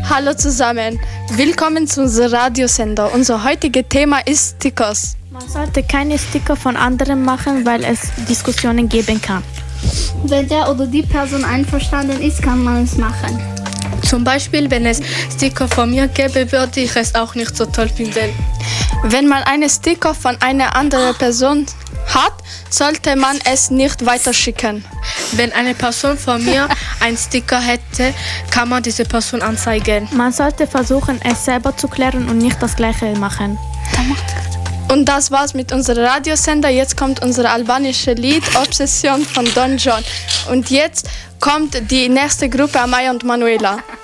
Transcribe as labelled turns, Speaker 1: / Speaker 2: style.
Speaker 1: Hallo zusammen, willkommen zu unserem Radiosender. Unser heutiges Thema ist Stickers.
Speaker 2: Man sollte keine Sticker von anderen machen, weil es Diskussionen geben kann.
Speaker 3: Wenn der oder die Person einverstanden ist, kann man es machen.
Speaker 4: Zum Beispiel, wenn es Sticker von mir gäbe, würde ich es auch nicht so toll finden.
Speaker 1: Wenn man einen Sticker von einer anderen Person hat, sollte man es nicht weiterschicken.
Speaker 4: Wenn eine Person von mir einen Sticker hätte, kann man diese Person anzeigen.
Speaker 2: Man sollte versuchen, es selber zu klären und nicht das Gleiche machen.
Speaker 1: Und das war's mit unserem Radiosender. Jetzt kommt unser albanische Lied Obsession von Don John. Und jetzt kommt die nächste Gruppe, Amaya und Manuela.